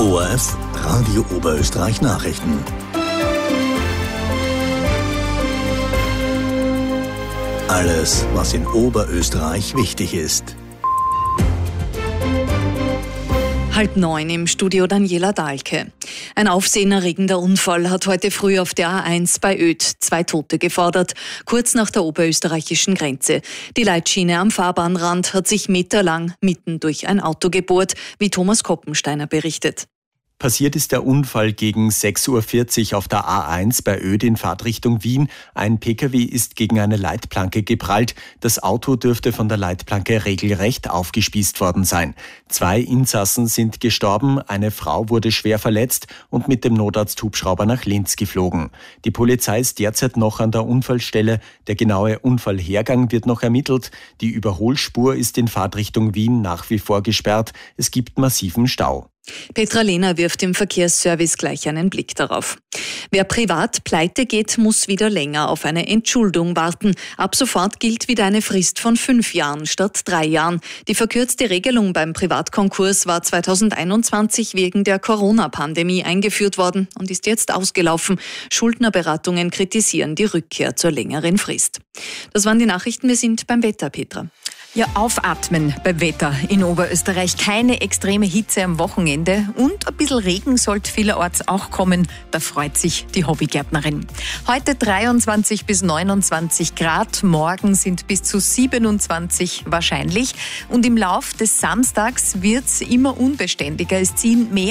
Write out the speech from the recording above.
ORF Radio Oberösterreich Nachrichten. Alles, was in Oberösterreich wichtig ist. 8:30 im Studio Daniela Dahlke. Ein aufsehenerregender Unfall hat heute früh auf der A1 bei Oedt 2 Tote gefordert, kurz nach der oberösterreichischen Grenze. Die Leitschiene am Fahrbahnrand hat sich meterlang mitten durch ein Auto gebohrt, wie Thomas Koppensteiner berichtet. Passiert ist der Unfall gegen 6:40 Uhr auf der A1 bei Oedt in Fahrtrichtung Wien. Ein Pkw ist gegen eine Leitplanke geprallt. Das Auto dürfte von der Leitplanke regelrecht aufgespießt worden sein. 2 Insassen sind gestorben, eine Frau wurde schwer verletzt und mit dem Notarzthubschrauber nach Linz geflogen. Die Polizei ist derzeit noch an der Unfallstelle. Der genaue Unfallhergang wird noch ermittelt. Die Überholspur ist in Fahrtrichtung Wien nach wie vor gesperrt. Es gibt massiven Stau. Petra Lehner wirft im Verkehrsservice gleich einen Blick darauf. Wer privat pleite geht, muss wieder länger auf eine Entschuldung warten. Ab sofort gilt wieder eine Frist von 5 Jahren statt 3 Jahren. Die verkürzte Regelung beim Privatkonkurs war 2021 wegen der Corona-Pandemie eingeführt worden und ist jetzt ausgelaufen. Schuldnerberatungen kritisieren die Rückkehr zur längeren Frist. Das waren die Nachrichten. Wir sind beim Wetter, Petra. Ja, aufatmen beim Wetter in Oberösterreich. Keine extreme Hitze am Wochenende und ein bisschen Regen sollte vielerorts auch kommen. Da freut sich die Hobbygärtnerin. Heute 23 bis 29 Grad, morgen sind bis zu 27 wahrscheinlich. Und im Lauf des Samstags wird's immer unbeständiger. Es ziehen mehr